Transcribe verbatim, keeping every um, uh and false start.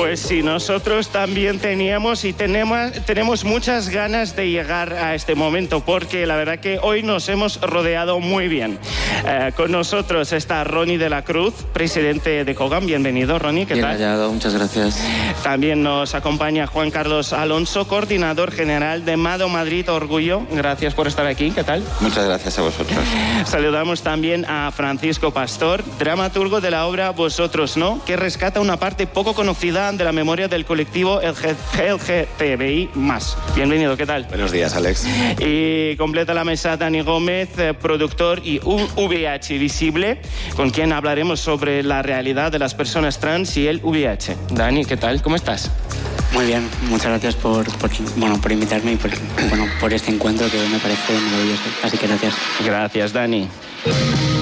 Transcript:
Pues sí, nosotros también teníamos y tenemos, tenemos muchas ganas de llegar a este momento, porque la verdad que hoy nos hemos rodeado muy bien. Eh, con nosotros está Ronnie de la Cruz, presidente de Cogam. Bienvenido, Ronnie, ¿qué Bien tal? hallado, muchas gracias. También nos acompaña Juan Carlos Alonso, coordinador general de Mado Madrid Orgullo. Gracias por estar aquí, ¿qué tal? Muchas gracias a vosotros. Saludamos también a Francisco Pastor, dramaturgo de la obra Vosotros No, que rescata una parte poco conocida de la memoria del colectivo L G T B I más. Bienvenido, ¿qué tal? Buenos días, Alex. Y completa la mesa Dani Gómez, eh, productor y un V I H visible, con quien hablaremos sobre la realidad de las personas trans y el V I H. Dani, ¿qué tal? ¿Cómo estás? Muy bien, muchas gracias por, por, bueno, por invitarme y por, bueno, por este encuentro que me parece maravilloso. Así que gracias. Gracias, Dani.